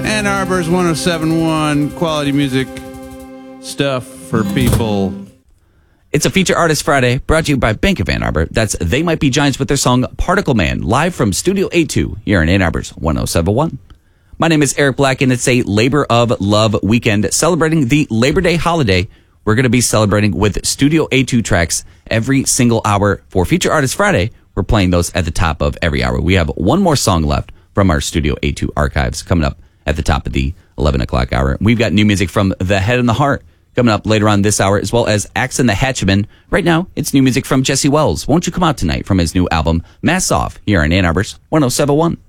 Ann Arbor's 107.1 quality music stuff for people. It's a Feature Artist Friday brought to you by Bank of Ann Arbor. That's They Might Be Giants with their song Particle Man, live from Studio A2 here in Ann Arbor's 107.1. My name is Eric Black, and it's a Labor of Love weekend celebrating the Labor Day holiday. We're going to be celebrating with Studio A2 tracks every single hour for Feature Artist Friday. We're playing those at the top of every hour. We have one more song left from our Studio A2 archives coming up at the top of the 11 o'clock hour. We've got new music from The Head and the Heart coming up later on this hour, as well as Axe and the Hatchman. Right now, it's new music from Jesse Wells. Won't you come out tonight from his new album, Mass Off, here on Ann Arbor's 107.1.